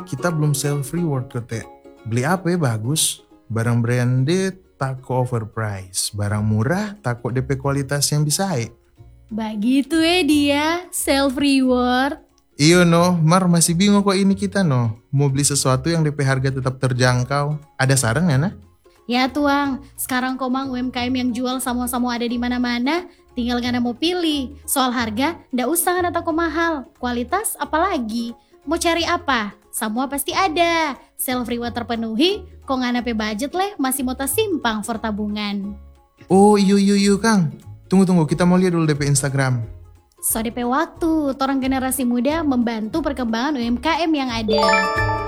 kita belum self reward Teh. Beli apa ya bagus? Barang branded, tako overprice. Barang murah, tako DP kualitas yang bisa. Begitu dia, self reward. Iyo Mar masih bingung kok ini kita mau beli sesuatu yang DP harga tetap terjangkau. Ada saran ya Ya tuang, sekarang komang UMKM yang jual sama-sama ada di mana-mana, tinggal ngana mau pilih. Soal harga, ndak usah ngana tako mahal. Kualitas apalagi? Mau cari apa? Semua pasti ada. Self reward terpenuhi, kok ngana pe budget leh masih mau simpang for tabungan. Oh iyo Kang. Tunggu, kita mau lihat dulu DP Instagram. So DP waktu, torang generasi muda membantu perkembangan UMKM yang ada.